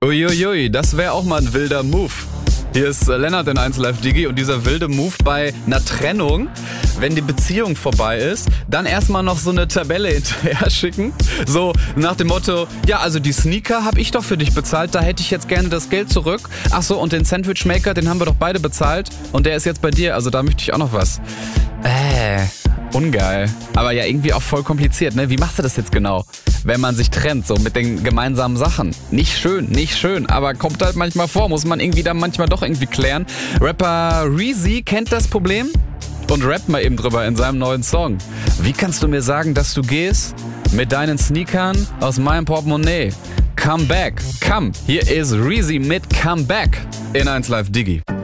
Uiuiui, das wäre auch mal ein wilder Move. Hier ist Lennart in 1 Live Digi und dieser wilde Move bei einer Trennung, wenn die Beziehung vorbei ist, dann erstmal noch so eine Tabelle hinterher schicken. So nach dem Motto, ja, also die Sneaker habe ich doch für dich bezahlt, da hätte ich jetzt gerne das Geld zurück. Ach so, und den Sandwichmaker, den haben wir doch beide bezahlt und der ist jetzt bei dir, also da möchte ich auch noch was. Ungeil. Aber ja, irgendwie auch voll kompliziert, ne? Wie machst du das jetzt genau, wenn man sich trennt, so mit den gemeinsamen Sachen? Nicht schön, aber kommt halt manchmal vor, muss man irgendwie dann manchmal doch irgendwie klären. Rapper Reezy kennt das Problem und rappt mal eben drüber in seinem neuen Song. Wie kannst du mir sagen, dass du gehst mit deinen Sneakern aus meinem Portemonnaie? Come back, come. Hier ist Reezy mit Come Back in 1 Live Digi.